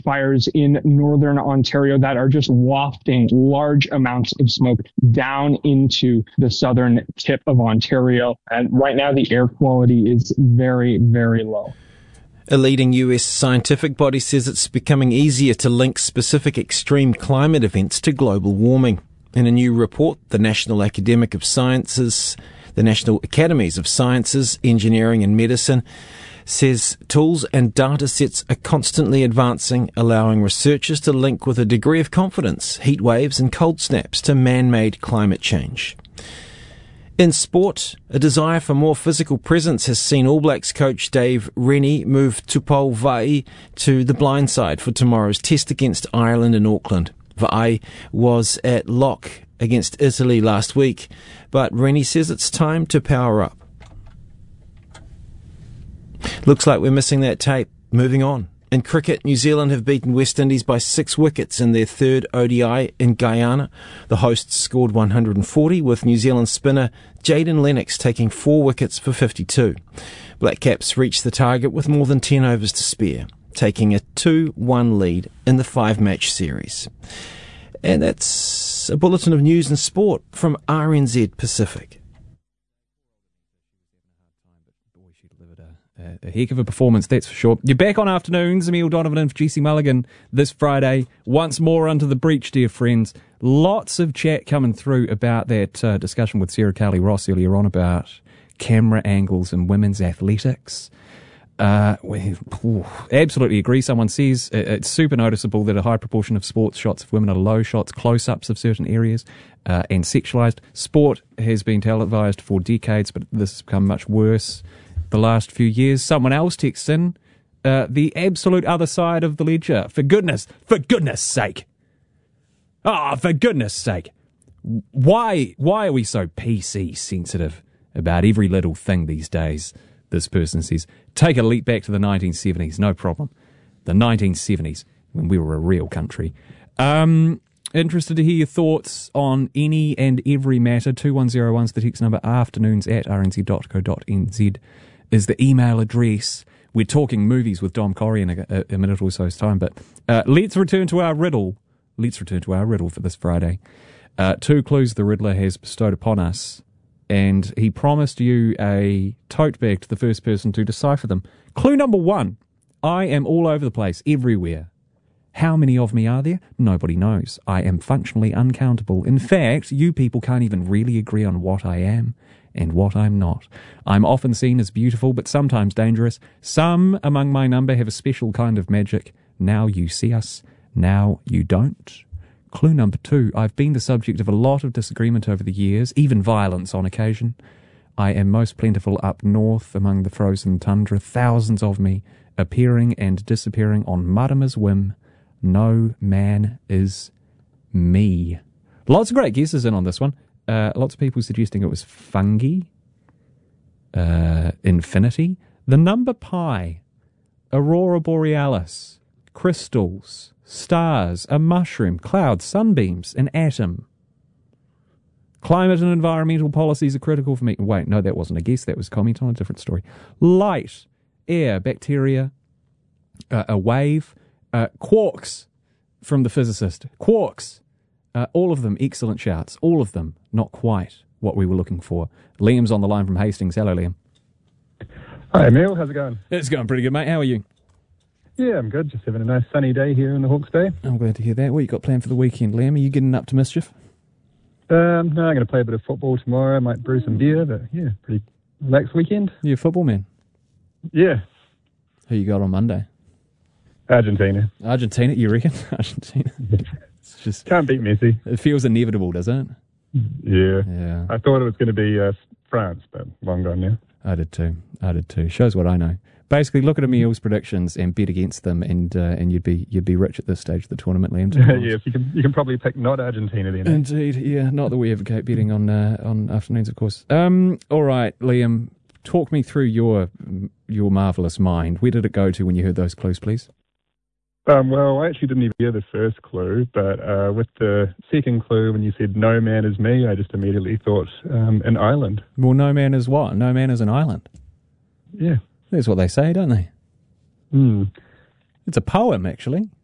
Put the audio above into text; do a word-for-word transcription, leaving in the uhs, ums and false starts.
fires in northern Ontario that are just wafting large amounts of smoke down into the southern tip of Ontario. And right now, the air quality is very, very low. A leading U S scientific body says it's becoming easier to link specific extreme climate events to global warming. In a new report, the National Academic of Sciences, the National Academies of Sciences, Engineering and Medicine says tools and data sets are constantly advancing, allowing researchers to link with a degree of confidence heat waves and cold snaps to man-made climate change. In sport, a desire for more physical presence has seen All Blacks coach Dave Rennie move Tupou Vaa'i to the blind side for tomorrow's test against Ireland in Auckland. Vaa'i was at lock against Italy last week, but Rennie says it's time to power up. Looks like we're missing that tape. Moving on. In cricket, New Zealand have beaten West Indies by six wickets in their third O D I in Guyana. The hosts scored one hundred forty, with New Zealand spinner Jayden Lennox taking four wickets for fifty-two. Black Caps reached the target with more than ten overs to spare, taking a two one lead in the five-match series. And that's a bulletin of news and sport from R N Z Pacific. A heck of a performance, that's for sure. You're back on Afternoons. Emile Donovan and G C Mulligan this Friday. Once more under the breach, dear friends. Lots of chat coming through about that uh, discussion with Sarah Carley-Ross earlier on about camera angles in women's athletics. Uh, we ooh, absolutely agree. Someone says it's super noticeable that a high proportion of sports shots of women are low shots, close-ups of certain areas, uh, and sexualised. Sport has been televised for decades, but this has become much worse the last few years. Someone else texts in uh, the absolute other side of the ledger. For goodness, for goodness sake. Oh, for goodness sake. Why, why are we so P C sensitive about every little thing these days? This person says, take a leap back to the nineteen seventies, no problem. The nineteen seventies, when we were a real country. Um, interested to hear your thoughts on any and every matter. two one zero one's the text number, afternoons at r n z dot co dot n z is the email address. We're talking movies with Dom Corrie in a, a, a minute or so's time, but uh, let's return to our riddle. Let's return to our riddle for this Friday. Uh, two clues the Riddler has bestowed upon us, and he promised you a tote bag to the first person to decipher them. Clue number one, I am all over the place, everywhere. How many of me are there? Nobody knows. I am functionally uncountable. In fact, you people can't even really agree on what I am and what I'm not. I'm often seen as beautiful, but sometimes dangerous. Some among my number have a special kind of magic. Now you see us, now you don't. Clue number two, I've been the subject of a lot of disagreement over the years, even violence on occasion. I am most plentiful up north among the frozen tundra, thousands of me appearing and disappearing on Marama's whim. No man is me. Lots of great guesses in on this one. Uh, lots of people suggesting it was fungi, uh, infinity, the number pi, aurora borealis, crystals, stars, a mushroom, clouds, sunbeams, an atom. Climate and environmental policies are critical for me. Wait, no, that wasn't a guess. That was a comment on a different story. Light, air, bacteria, uh, a wave, uh, quarks from the physicist. Quarks. Uh, all of them excellent shouts. All of them not quite what we were looking for. Liam's on the line from Hastings. Hello, Liam. Hi, Emil. How's it going? It's going pretty good, mate. How are you? Yeah, I'm good. Just having a nice sunny day here in the Hawke's Bay. I'm glad to hear that. What you got planned for the weekend, Liam? Are you getting up to mischief? Um, no, I'm going to play a bit of football tomorrow. I might brew some beer, but yeah, pretty relaxed weekend. You're a football man? Yeah. Who you got on Monday? Argentina. Argentina, you reckon? Argentina. It's just can't beat Messi. It feels inevitable, doesn't it? Yeah. Yeah. I thought it was going to be uh, France, but long gone now. I did too. I did too. Shows what I know. Basically, look at Emil's predictions and bet against them, and uh, and you'd be you'd be rich at this stage of the tournament, Liam. Yes, you can you can probably pick not Argentina then. Indeed, yeah. Not that we advocate betting on uh, on afternoons, of course. Um, all right, Liam, talk me through your your marvellous mind. Where did it go to when you heard those clues, please? Um, well, I actually didn't even hear the first clue, but uh, with the second clue, when you said "no man is me," I just immediately thought um, an island. Well, no man is what? No man is an island. Yeah. That's what they say, don't they? Hmm. It's a poem, actually.